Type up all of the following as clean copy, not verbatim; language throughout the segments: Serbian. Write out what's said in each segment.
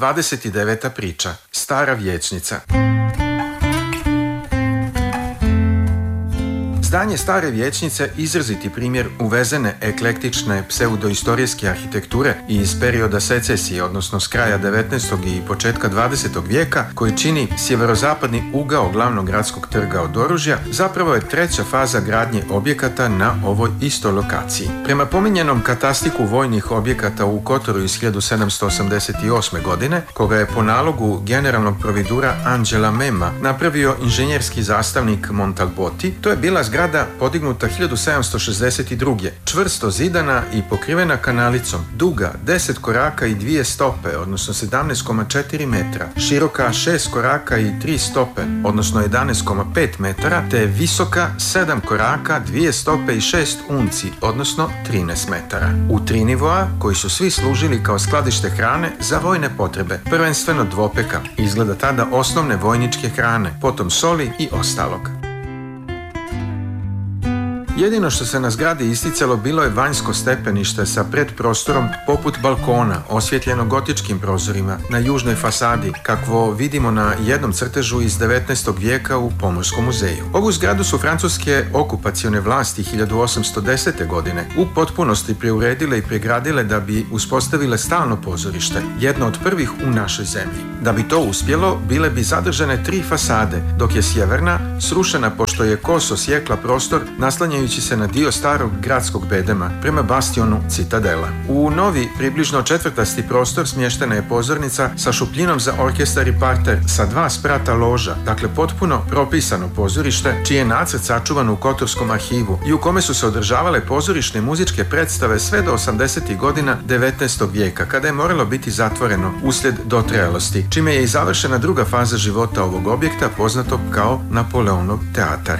29. priča. Stara vijećnica. Zdanje Stare vijećnice izraziti primjer uvezene eklektične pseudoistorijske arhitekture iz perioda secesije, odnosno s kraja 19. i početka 20. vijeka, koji čini sjeverozapadni ugao glavnog gradskog trga od oružja, zapravo je treća faza gradnje objekata na ovoj istoj lokaciji. Prema pominjenom katastiku vojnih objekata u Kotoru iz 1788. godine, koga je po nalogu generalnog providura Angela Mema napravio inženjerski zastavnik Montalboti, to je bila zgrada podignuta 1762. čvrsto zidana i pokrivena kanalicom, duga 10 koraka i 2 stope, odnosno 17,4 metra, široka 6 koraka i 3 stope, odnosno 11,5 metara, te visoka 7 koraka, 2 stope i 6 unci, odnosno 13 metara. U 3 nivoa, koji su svi služili kao skladište hrane za vojne potrebe, prvenstveno dvopeka, izgleda tada osnovne vojničke hrane, potom soli i ostalog. Jedino što se na zgradi isticalo bilo je vanjsko stepenište sa predprostorom poput balkona, osvjetljeno gotičkim prozorima na južnoj fasadi, kakvo vidimo na jednom crtežu iz 19. vijeka u Pomorskom muzeju. Ovu zgradu su francuske okupacione vlasti 1810. godine u potpunosti preuredile i pregradile da bi uspostavile stalno pozorište, jedno od prvih u našoj zemlji. Da bi to uspjelo, bile bi zadržane 3 fasade, dok je sjeverna srušena pošto je koso sjekla prostor naslanjajući se na dio starog gradskog bedema prema bastionu Citadela. U novi, približno četvrtasti prostor smještena je pozornica sa šupljinom za orkestar i parter sa 2 sprata loža, dakle potpuno propisano pozorište, čiji je nacrt sačuvan u Kotorskom arhivu i u kome su se održavale pozorišne muzičke predstave sve do 80. godina 19. vijeka, kada je moralo biti zatvoreno uslijed dotrajalosti, čime je i završena druga faza života ovog objekta, poznatog kao Napoleonov teatar.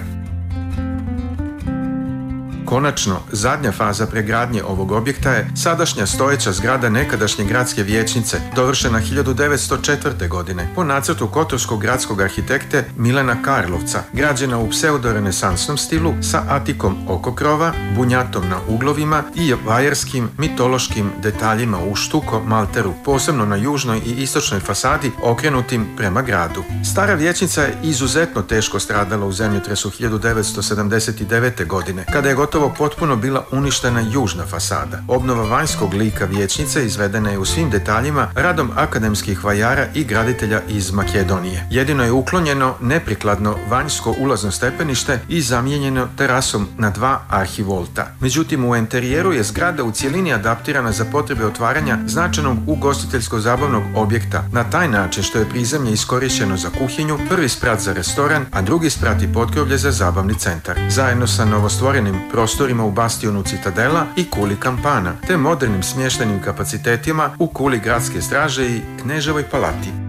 Konačno, zadnja faza pregradnje ovog objekta je sadašnja stojeća zgrada nekadašnje gradske vijećnice, dovršena 1904. godine, po nacrtu kotorskog gradskog arhitekte Milana Karlovca, građena u pseudorenesansnom stilu sa atikom oko krova, bunjatom na uglovima i vajarskim mitološkim detaljima u štuko malteru, posebno na južnoj i istočnoj fasadi okrenutim prema gradu. Stara vijećnica je izuzetno teško stradala u zemljotresu 1979. godine, kada je gotovo potpuno bila uništena južna fasada. Obnova vanjskog lika vijećnice izvedena je u svim detaljima radom akademskih vajara i graditelja iz Makedonije. Jedino je uklonjeno neprikladno vanjsko ulazno stepenište i zamijenjeno terasom na 2 arhivolta. Međutim, u enterijeru je zgrada u cjelini adaptirana za potrebe otvaranja značajnog ugostiteljsko-zabavnog objekta, na taj način što je prizemlje iskorišteno za kuhinju, prvi sprat za restoran, a drugi sprat i potkrovlje za zabavni centar. Zajedno sa novostvorenim prostorima u bastionu Citadela i kuli kampana, te modernim smještajnim kapacitetima u kuli gradske straže i Kneževoj palati.